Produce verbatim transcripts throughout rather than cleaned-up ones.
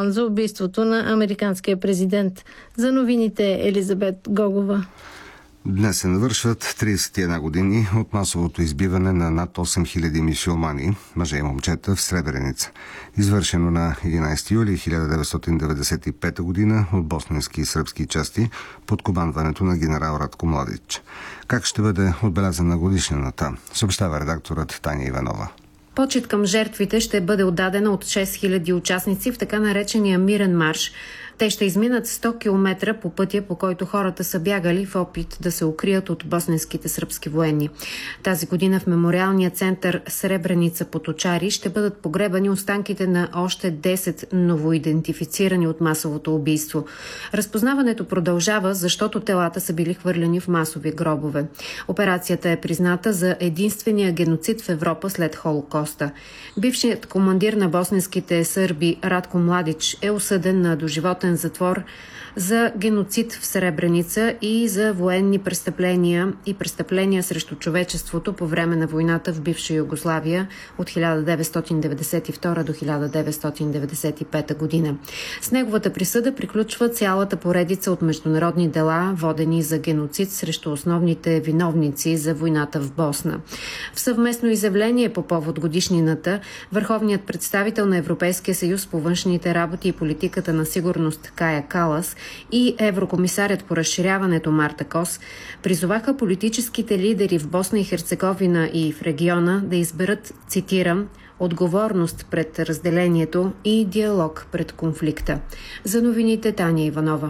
план за убийството на американския президент. За новините Елизабет Гогова. Днес се навършват тридесет и една години от масовото избиване на над осем хиляди мюсюлмани, мъже и момчета, в Сребреница, извършено на единадесети юли хиляда деветстотин деветдесет и пета година от босненски и сръбски части под командването на генерал Радко Младич. Как ще бъде отбелязана годишнината, съобщава редакторът Таня Иванова. Почит към жертвите ще бъде отдадена от шест хиляди участници в така наречения мирен марш. Те ще изминат сто километра по пътя, по който хората са бягали в опит да се укрият от босненските сръбски военни. Тази година в мемориалния център Сребреница под Очари ще бъдат погребани останките на още десет новоидентифицирани от масовото убийство. Разпознаването продължава, защото телата са били хвърлени в масови гробове. Операцията е призната за единствения геноцид в Европа след Холокоста. Бившият командир на босненските сърби Радко Младич е осъден на доживотен затвор за геноцид в Сребреница и за военни престъпления и престъпления срещу човечеството по време на войната в бивша Югославия от хиляда деветстотин деветдесет и втора до хиляда деветстотин деветдесет и пета година. С неговата присъда приключва цялата поредица от международни дела, водени за геноцид срещу основните виновници за войната в Босна. В съвместно изявление по повод годишнината, върховният представител на Европейския съюз по външните работи и политиката на сигурност Кая Калас и еврокомисарят по разширяването Марта Кос призоваха политическите лидери в Босна и Херцеговина и в региона да изберат, цитирам, отговорност пред разделението и диалог пред конфликта. За новините Таня Иванова.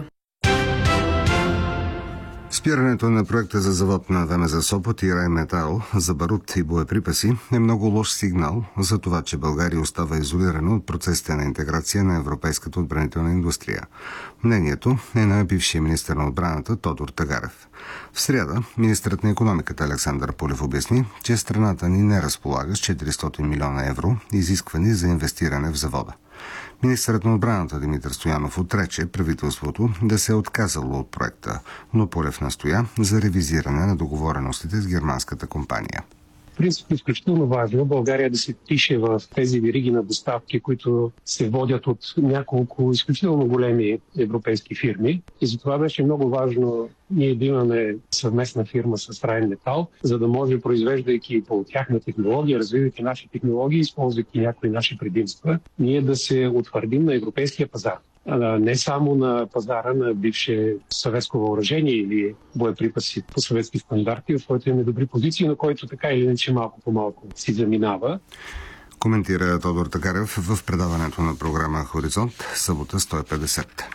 Спирането на проекта за завод на ВМЗ Сопот и Райметал за барут и боеприпаси е много лош сигнал за това, че България остава изолирана от процесите на интеграция на европейската отбранителна индустрия. Мнението е на бившия министър на отбраната Тодор Тагарев. В сряда министърът на икономиката Александър Пулев обясни, че страната ни не разполага с четиристотин милиона евро, изисквани за инвестиране в завода. Министърът на отбраната Димитър Стоянов отрече правителството да се е отказало от проекта, но Пулев настоя за ревизиране на договореностите с германската компания. Принцип е изключително важно България да се впише в тези вериги на доставки, които се водят от няколко изключително големи европейски фирми. И затова беше много важно ние да имаме съвместна фирма с Райметал, за да може, произвеждайки по тяхна технология, развивайки наши технологии, използвайки някои наши предимства, ние да се утвърдим на европейския пазар. Не само на пазара на бивше съветско въоръжение или боеприпаси по съветски стандарти, в който имаме добри позиции, на който така или иначе малко по малко си заминава. Коментира Тодор Тагарев в предаването на програма Хоризонт, събота сто и петдесет.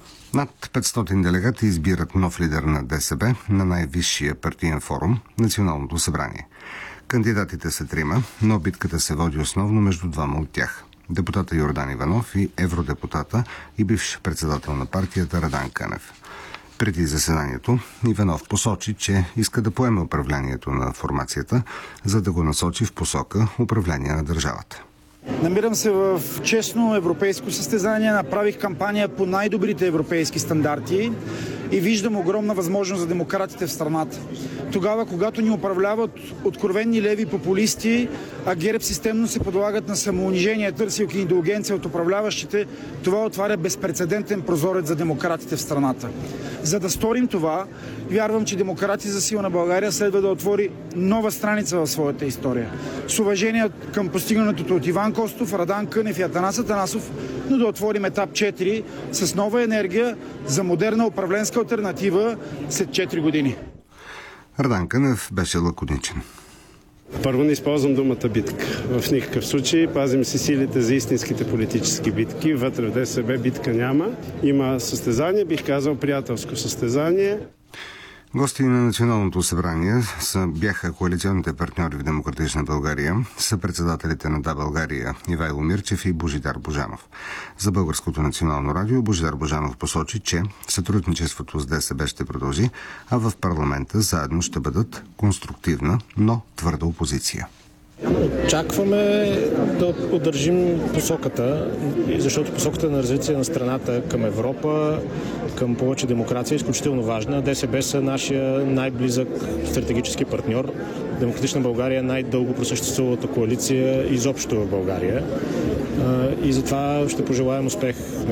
Над петстотин делегати избират нов лидер на ДСБ на най-висшия партиен форум – Националното събрание. Кандидатите са трима, но битката се води основно между двама от тях – депутата Йордан Иванов и евродепутата и бивш председател на партията Радан Кънев. Преди заседанието Иванов посочи, че иска да поеме управлението на формацията, за да го насочи в посока управление на държавата. Намирам се в честно европейско състезание, направих кампания по най-добрите европейски стандарти и виждам огромна възможност за демократите в страната. Тогава, когато ни управляват откровенни леви популисти, а ГЕРБ системно се подлагат на самоунижение, търсейки индулгенция от управляващите, това отваря безпрецедентен прозорец за демократите в страната. За да сторим това, вярвам, че Демократи за силна България следва да отвори нова страница в своята история. С уважение към постигнатото от Иван Костов, Радан Кънев и Атанас Атанасов, но да отворим етап четири с нова енергия за модерна управленска алтернатива след четири години. Радан Кънев беше лаконичен. Първо, не използвам думата битка. В никакъв случай пазим си силите за истинските политически битки. Вътре в ДСБ битка няма. Има състезание, бих казал приятелско състезание. Гости на Националното събрание са, бяха коалиционните партньори в Демократична България, са председателите на Да, България Ивайло Мирчев и Божидар Божанов. За Българското национално радио Божидар Божанов посочи, че сътрудничеството с ДСБ ще продължи, а в парламента заедно ще бъдат конструктивна, но твърда опозиция. Очакваме да удържим посоката, защото посоката на развитие на страната към Европа, към повече демокрация е изключително важна. ДСБ са нашия най-близък стратегически партньор. Демократична България е най-дълго просъществувалата коалиция изобщо в България. И затова ще пожелаем успех на